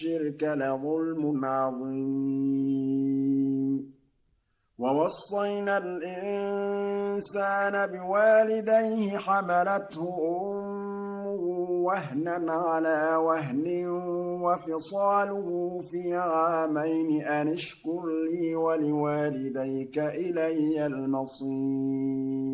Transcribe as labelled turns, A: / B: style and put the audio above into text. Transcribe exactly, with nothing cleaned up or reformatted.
A: الشِّرْكَ لَظُلْمٌ عَظِيمٌ وَوَصَّيْنَا الْإِنسَانَ بِوَالِدَيْهِ حَمَلَتْهُ أُمُّهُ وَهْنًا عَلَىٰ وَهْنٍ وَفِصَالُهُ فِي عَامَيْنِ أَنِ اشْكُرْ لِي وَلِوَالِدَيْكَ إِلَيَّ الْمَصِيرُ